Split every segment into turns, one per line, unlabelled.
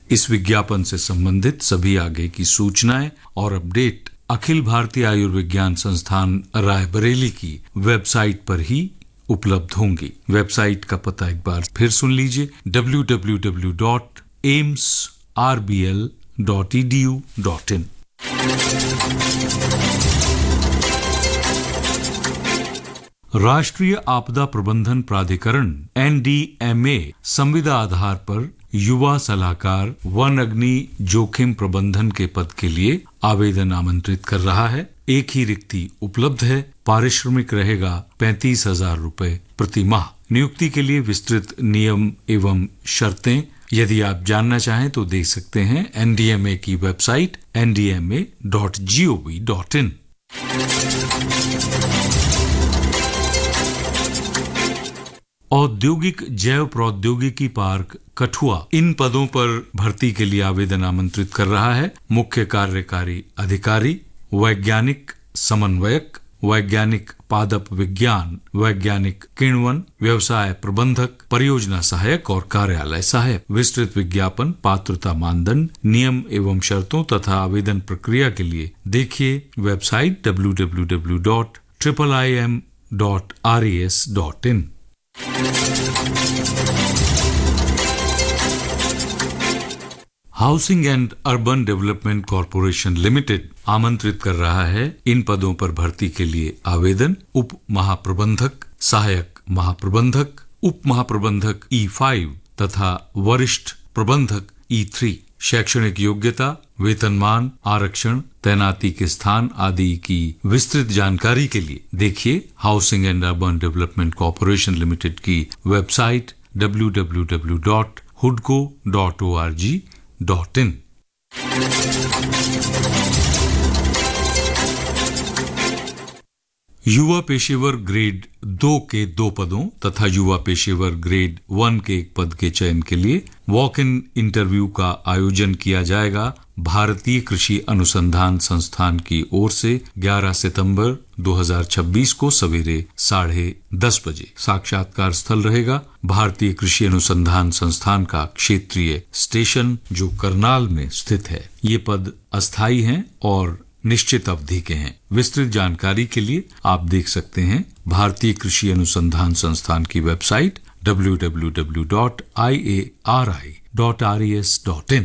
इस विज्ञापन से संबंधित सभी आगे की सूचनाएं और अपडेट अखिल भारतीय आयुर्विज्ञान संस्थान रायबरेली की वेबसाइट पर ही उपलब्ध होंगी। वेबसाइट का पता एक बार फिर सुन लीजिए, www.aimsrbl.edu.in। राष्ट्रीय आपदा प्रबंधन प्राधिकरण NDMA संविदा आधार पर युवा सलाहकार वन अग्नि जोखिम प्रबंधन के पद के लिए आवेदन आमंत्रित कर रहा है। एक ही रिक्ति उपलब्ध है। पारिश्रमिक रहेगा 35,000 रुपए प्रति माह। नियुक्ति के लिए विस्तृत नियम एवं शर्तें यदि आप जानना चाहें तो देख सकते हैं NDMA की वेबसाइट ndma.gov.in। औद्योगिक जैव प्रौद्योगिकी पार्क कठुआ इन पदों पर भर्ती के लिए आवेदन आमंत्रित कर रहा है। मुख्य कार्यकारी अधिकारी, वैज्ञानिक समन्वयक, वैज्ञानिक पादप विज्ञान, वैज्ञानिक किण्वन, व्यवसाय प्रबंधक, परियोजना सहायक और कार्यालय सहायक। विस्तृत विज्ञापन, पात्रता मानदंड, नियम एवं शर्तों तथा आवेदन प्रक्रिया के लिए देखिए website www.iim.res.in। Housing and urban development corporation limited आमंत्रित कर रहा है इन पदों पर भर्ती के लिए आवेदन। उप महाप्रबंधक, सहायक महाप्रबंधक, उप महाप्रबंधक E5 तथा वरिष्ठ प्रबंधक E3। शैक्षणिक योग्यता, वेतनमान, आरक्षण, तैनाती के स्थान आदि की विस्तृत जानकारी के लिए देखिए housing and urban development corporation limited की वेबसाइट www.hudco.org.in। युवा पेशेवर ग्रेड 2 के 2 पदों तथा युवा पेशेवर ग्रेड 1 के 1 पद के चयन के लिए वॉक इन इंटरव्यू का आयोजन किया जाएगा भारतीय कृषि अनुसंधान संस्थान की ओर से 11 सितंबर 2026 को सवेरे 10:30 बजे। साक्षात्कार स्थल रहेगा भारतीय कृषि अनुसंधान संस्थान का क्षेत्रीय स्टेशन जो करनाल में स्थित है। ये पद अस्थायी हैं और निश्चित अवधि के हैं। विस्तृत जानकारी के लिए आप देख सकते हैं भारतीय कृषि अनुसंधान संस्थान की वेबसाइट www.iari.res.in।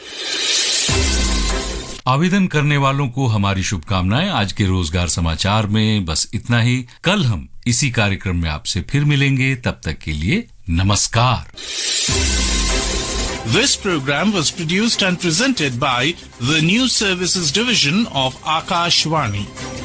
आवेदन करने वालों को हमारी शुभकामनाएं। आज के रोजगार समाचार में बस इतना ही। कल हम इसी कार्यक्रम में आपसे फिर मिलेंगे। तब तक के लिए नमस्कार।
This program was produced and presented by the News Services Division of Akashvani.